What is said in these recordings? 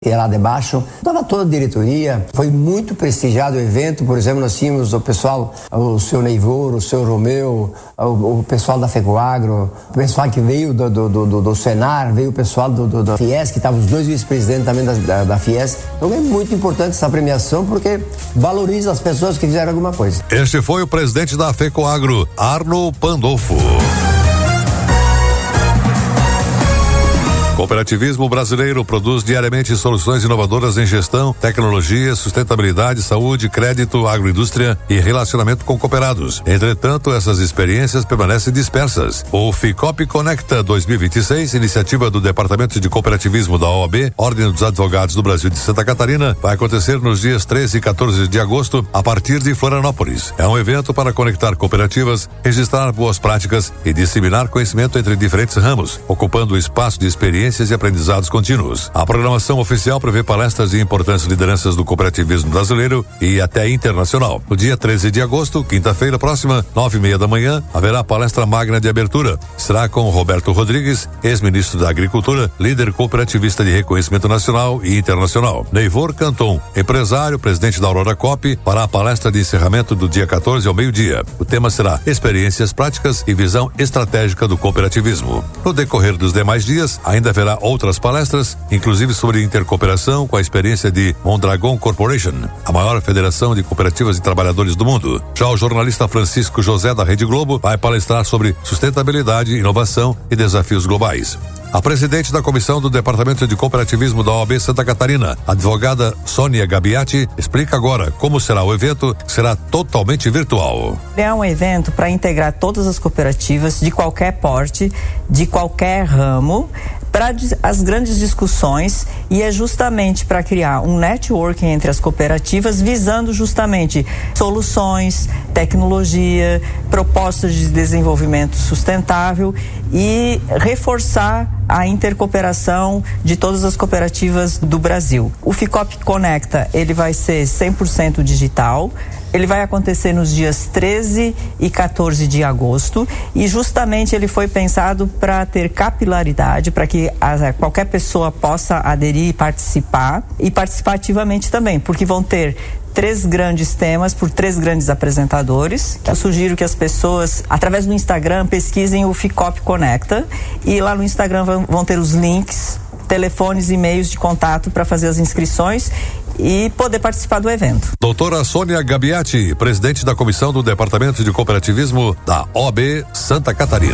E lá debaixo, estava toda a diretoria, foi muito prestigiado o evento. Por exemplo, nós tínhamos o pessoal, o senhor Neivor, o senhor Romeu, o pessoal da FECOAGRO, o pessoal que veio do Senar, veio o pessoal da FIES, que estavam os dois vice-presidentes também da FIES. Então é muito importante essa premiação, porque valoriza as pessoas que fizeram alguma coisa. Este foi o presidente da FECOAGRO, Arno Pandolfo. O cooperativismo brasileiro produz diariamente soluções inovadoras em gestão, tecnologia, sustentabilidade, saúde, crédito, agroindústria e relacionamento com cooperados. Entretanto, essas experiências permanecem dispersas. O Ficop Conecta 2026, iniciativa do Departamento de Cooperativismo da OAB, Ordem dos Advogados do Brasil de Santa Catarina, vai acontecer nos dias 13 e 14 de agosto, a partir de Florianópolis. É um evento para conectar cooperativas, registrar boas práticas e disseminar conhecimento entre diferentes ramos, ocupando o espaço de experiência e aprendizados contínuos. A programação oficial prevê palestras de importantes lideranças do cooperativismo brasileiro e até internacional. No dia 13 de agosto, quinta-feira próxima, 9:30 da manhã, haverá palestra magna de abertura. Será com Roberto Rodrigues, ex-ministro da Agricultura, líder cooperativista de reconhecimento nacional e internacional. Neivor Canton, empresário, presidente da Aurora Coop, fará a palestra de encerramento do dia 14 ao meio-dia. O tema será Experiências Práticas e Visão Estratégica do Cooperativismo. No decorrer dos demais dias, ainda haverá outras palestras, inclusive sobre intercooperação, com a experiência de Mondragon Corporation, a maior federação de cooperativas e trabalhadores do mundo. Já o jornalista Francisco José da Rede Globo vai palestrar sobre sustentabilidade, inovação e desafios globais. A presidente da comissão do Departamento de Cooperativismo da OAB Santa Catarina, advogada Sônia Gabiati, explica agora como será o evento, que será totalmente virtual. É um evento para integrar todas as cooperativas de qualquer porte, de qualquer ramo, para as grandes discussões, e é justamente para criar um networking entre as cooperativas, visando justamente soluções, tecnologia, propostas de desenvolvimento sustentável e reforçar a intercooperação de todas as cooperativas do Brasil. O Ficop Conecta, ele vai ser 100% digital. Ele vai acontecer nos dias 13 e 14 de agosto e justamente ele foi pensado para ter capilaridade, para que qualquer pessoa possa aderir e participar ativamente também, porque vão ter 3 grandes temas por 3 grandes apresentadores. Eu sugiro que as pessoas, através do Instagram, pesquisem o Ficop Conecta e lá no Instagram vão ter os links, telefones e e-mails de contato para fazer as inscrições e poder participar do evento. Doutora Sônia Gabiati, presidente da comissão do Departamento de Cooperativismo da OAB Santa Catarina.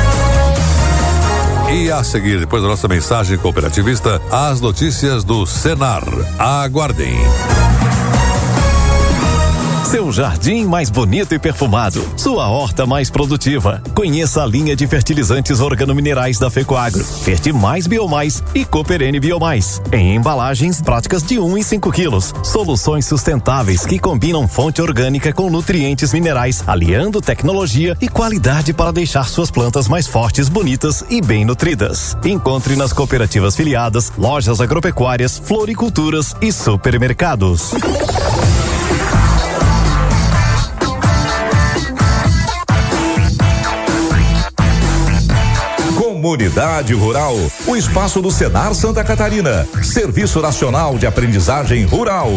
E a seguir, depois da nossa mensagem cooperativista, as notícias do Senar. Aguardem. Seu jardim mais bonito e perfumado, sua horta mais produtiva. Conheça a linha de fertilizantes organominerais da FECOAGRO, Fertimais Biomais e Cooperene Biomais. Em embalagens práticas de 1 e 5 quilos. Soluções sustentáveis que combinam fonte orgânica com nutrientes minerais, aliando tecnologia e qualidade para deixar suas plantas mais fortes, bonitas e bem nutridas. Encontre nas cooperativas filiadas, lojas agropecuárias, floriculturas e supermercados. Comunidade Rural, o espaço do Senar Santa Catarina, Serviço Nacional de Aprendizagem Rural.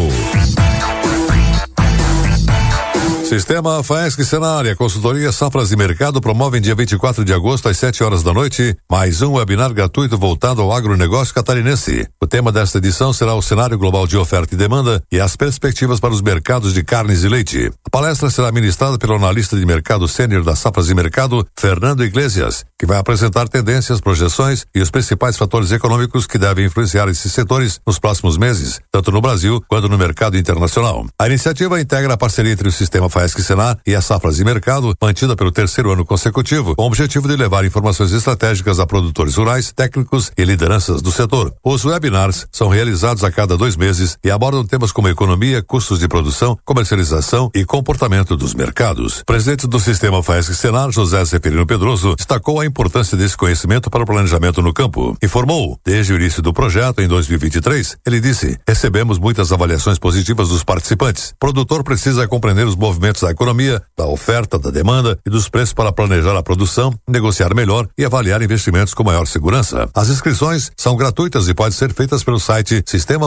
Sistema FAESC Senar e a consultoria Safras e Mercado promovem dia 24 de agosto às 7 horas da noite mais um webinar gratuito voltado ao agronegócio catarinense. O tema desta edição será o cenário global de oferta e demanda e as perspectivas para os mercados de carnes e leite. A palestra será ministrada pelo analista de mercado sênior da Safras e Mercado, Fernando Iglesias, que vai apresentar tendências, projeções e os principais fatores econômicos que devem influenciar esses setores nos próximos meses, tanto no Brasil quanto no mercado internacional. A iniciativa integra a parceria entre o Sistema FAESC Senar e a Safras e Mercado, mantida pelo 3º ano consecutivo, com o objetivo de levar informações estratégicas a produtores rurais, técnicos e lideranças do setor. Os webinars são realizados a cada 2 meses e abordam temas como economia, custos de produção, comercialização e comportamento dos mercados. O presidente do Sistema FAESC Senar, José Zeferino Pedroso, destacou a importância desse conhecimento para o planejamento no campo. Informou, desde o início do projeto, em 2023, ele disse: recebemos muitas avaliações positivas dos participantes. O produtor precisa compreender os movimentos fundamentos da economia, da oferta, da demanda e dos preços para planejar a produção, negociar melhor e avaliar investimentos com maior segurança. As inscrições são gratuitas e podem ser feitas pelo site Sistema